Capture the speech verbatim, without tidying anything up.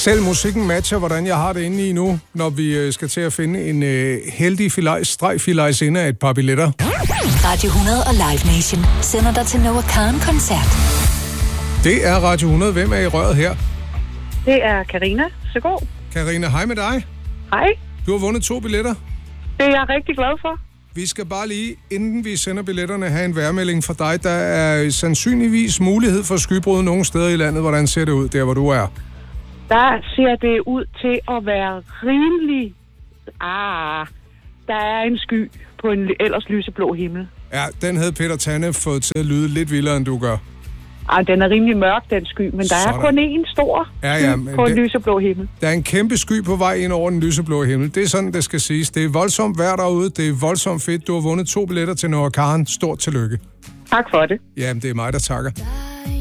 Selv musikken matcher, hvordan jeg har det inde i nu, når vi skal til at finde en øh, heldig filajs, stregfilajs inde af et par billetter. Radio hundrede og Live Nation sender dig til Noah Kahan-koncert. Det er Radio hundrede. Hvem er i røret her? Det er Karina. Så god. Karina, hej med dig. Hej. Du har vundet to billetter. Det er jeg rigtig glad for. Vi skal bare lige, inden vi sender billetterne, have en vejrmelding for dig. Der er sandsynligvis mulighed for skybrud nogle steder i landet. Hvordan ser det ud, der hvor du er? Der ser det ud til at være rimelig... Ah, der er en sky på en ellers lyseblå himmel. Ja, den havde Peter Tanne fået til at lyde lidt vildere, end du gør. Ah, den er rimelig mørk, den sky, men der Sådan. er kun én stor ja, ja, sky på en det, lyseblå himmel. Der er en kæmpe sky på vej ind over den lyseblå himmel. Det er sådan, det skal siges. Det er voldsomt vejr derude. Det er voldsomt fedt. Du har vundet to billetter til Noah Kahan. Stort tillykke. Tak for det. Jamen, det er mig, der takker.